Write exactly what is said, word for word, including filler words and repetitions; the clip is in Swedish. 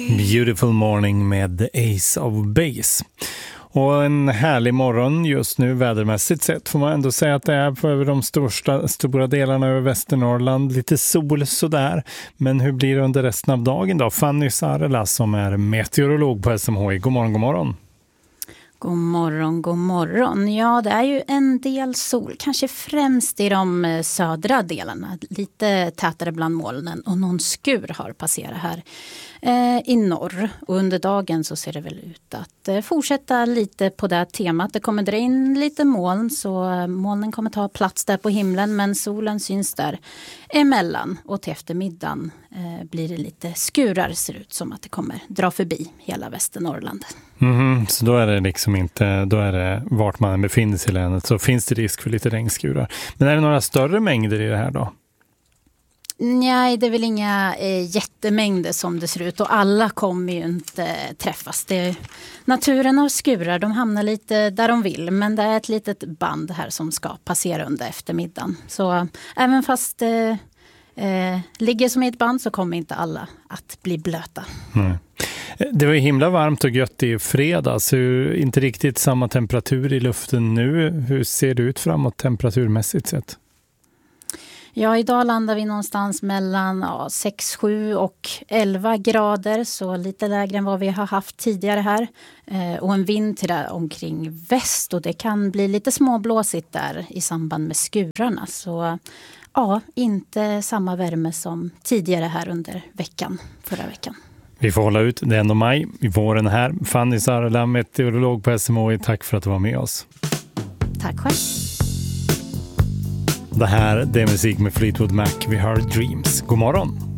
Beautiful Morning med The Ace of Base. Och en härlig morgon just nu vädermässigt sett får man ändå säga att det är på över de största, stora delarna över Västernorrland. Lite sol sådär. Men hur blir det under resten av dagen då? Fanny Sarela som är meteorolog på S M H I. God morgon, god morgon. God morgon, god morgon. Ja, det är ju en del sol, kanske främst i de södra delarna. Lite tätare bland molnen och någon skur har passerat här eh, i norr. Och under dagen så ser det väl ut att eh, fortsätta lite på det temat. Det kommer dra in lite moln så eh, molnen kommer ta plats där på himlen men solen syns där emellan. Och till eftermiddagen eh, blir det lite skurar, ser ut som att det kommer dra förbi hela Västernorrland. Mm, så då är det liksom inte, då är det vart man befinner sig i länet så finns det risk för lite regnskurar. Men är det några större mängder i det här då? Nej, det är väl inga eh, jättemängder som det ser ut och alla kommer ju inte träffas. Det, naturen har skurar, de hamnar lite där de vill men det är ett litet band här som ska passera under eftermiddagen. Så äh, även fast det eh, ligger som i ett band så kommer inte alla att bli blöta. Mm. Det var ju himla varmt och gött i fredags. Hur, inte riktigt samma temperatur i luften nu. Hur ser det ut framåt temperaturmässigt sett? Ja, idag landar vi någonstans mellan ja, sex, sju och elva grader. Så lite lägre än vad vi har haft tidigare här. Eh, och en vind till där omkring väst. Och det kan bli lite småblåsigt där i samband med skurarna. Så ja, inte samma värme som tidigare här under veckan, förra veckan. Vi får hålla ut, det är ändå maj i våren här. Fanny Sarela, meteorolog på S M H I, tack för att du var med oss. Tack själv. Det här det är musik med Fleetwood Mac, vi hör Dreams. God morgon!